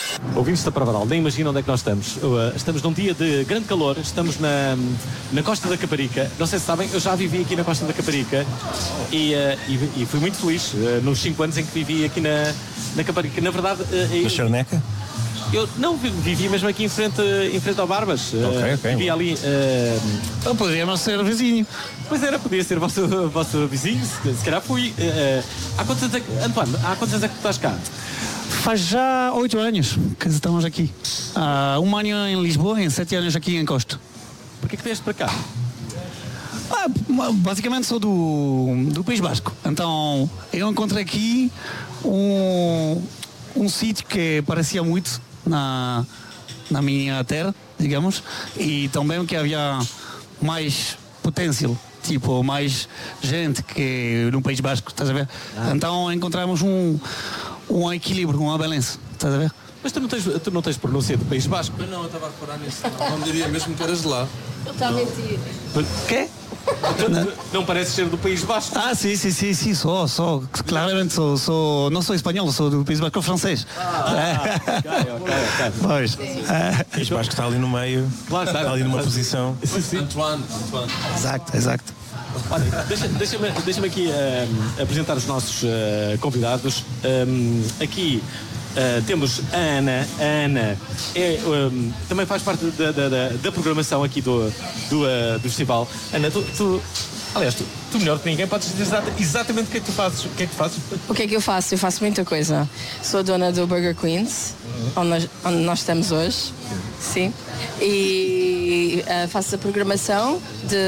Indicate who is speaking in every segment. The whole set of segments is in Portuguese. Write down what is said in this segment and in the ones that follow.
Speaker 1: Ouvintes da Parvaral, nem imaginam onde é que nós estamos. Estamos num dia de grande calor, estamos na Costa da Caparica. Não sei se sabem, eu já vivi aqui na Costa da Caparica e fui muito feliz nos 5 anos em que vivi aqui na Caparica. Na verdade...
Speaker 2: Na Charneca?
Speaker 1: Eu não vivi mesmo aqui em frente ao Barbas.
Speaker 2: Ok.
Speaker 1: Vivi ali...
Speaker 3: Então poderíamos ser vizinho.
Speaker 1: Pois era, podia ser vosso vizinho, se calhar fui. Antoine, há quantos anos é que tu estás cá?
Speaker 3: Faz já 8 anos que estamos aqui. 1 ano em Lisboa e 7 anos aqui em Costa.
Speaker 1: Porquê que vieste para cá?
Speaker 3: Basicamente sou do País Basco. Então eu encontrei aqui um sítio que parecia muito na minha terra, digamos, e também que havia mais potencial, tipo, mais gente que no País Basco, estás a ver? Então encontramos um equilíbrio, uma balança, estás a ver?
Speaker 1: Mas tu não tens pronúncia do País Basco?
Speaker 4: Não, eu estava a reparar nisso. Não diria mesmo que eras de lá.
Speaker 5: Ele está a mentir.
Speaker 3: Quê?
Speaker 1: Não pareces ser do País Basco?
Speaker 3: Sim, sou. Claramente sou. Não sou espanhol, sou do País Basco francês.
Speaker 1: Ok.
Speaker 3: Pois.
Speaker 2: País Basco está ali no meio,
Speaker 1: Claro,
Speaker 2: está ali numa posição.
Speaker 4: Antoine.
Speaker 3: Exato.
Speaker 1: Olha, deixa-me aqui apresentar os nossos convidados. Aqui temos a Ana. A Ana também faz parte da programação aqui do festival. Ana, aliás, tu melhor que ninguém podes dizer exatamente o que é que tu fazes. O que é que tu fazes?
Speaker 5: O que é que eu faço? Eu faço muita coisa. Sou dona do Burger Queens, onde nós estamos hoje. Sim. E faço a programação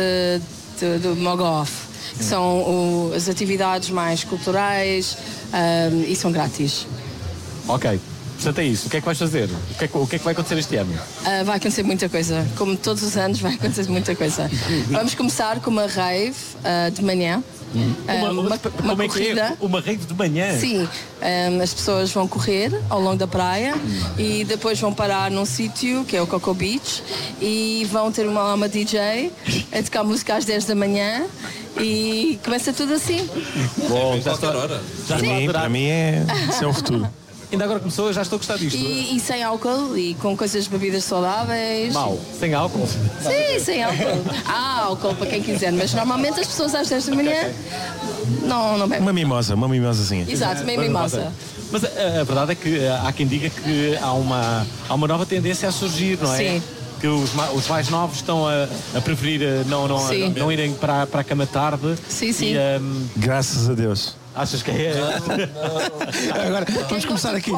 Speaker 5: do Mogoff, que são as atividades mais culturais e são grátis.
Speaker 1: Ok, portanto é isso. O que é que vais fazer? O que é que vai acontecer este ano?
Speaker 5: Vai acontecer muita coisa. Como todos os anos vai acontecer muita coisa. Vamos começar com uma rave de manhã. Uma corrida.
Speaker 1: Uma rave de manhã?
Speaker 5: Sim, as pessoas vão correr ao longo da praia e depois vão parar num sítio que é o Coco Beach e vão ter uma DJ a tocar música às 10 da manhã e começa tudo assim.
Speaker 1: Bom,
Speaker 4: Qualquer hora.
Speaker 2: Para mim isso é o futuro.
Speaker 1: Ainda agora começou, eu já estou a gostar disto.
Speaker 5: E sem álcool e com bebidas saudáveis.
Speaker 1: Mau, sem álcool?
Speaker 5: Sim, sem álcool. Há álcool para quem quiser, mas normalmente as pessoas às 10 da manhã não bebem.
Speaker 2: Uma mimosazinha.
Speaker 5: Exato, meio mimosa.
Speaker 1: Mas a verdade é que há quem diga que há uma nova tendência a surgir, não é?
Speaker 5: Sim.
Speaker 1: Que os mais novos estão a preferir não irem para a cama tarde.
Speaker 5: Sim.
Speaker 2: Graças a Deus.
Speaker 1: Achas que é?
Speaker 3: Agora, vamos começar aqui.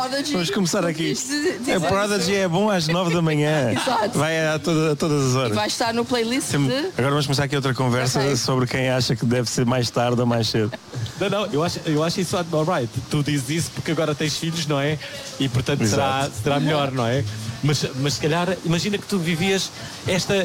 Speaker 3: A Prodigy
Speaker 2: é bom às 9 da manhã.
Speaker 5: Exato.
Speaker 2: Vai a todas as horas.
Speaker 5: E vai estar no playlist
Speaker 2: Agora vamos começar aqui outra conversa sobre quem acha que deve ser mais tarde ou mais cedo.
Speaker 1: Não, eu acho isso alright. Tu dizes isso porque agora tens filhos, não é? E portanto será melhor, não é? Mas se calhar, imagina que tu vivias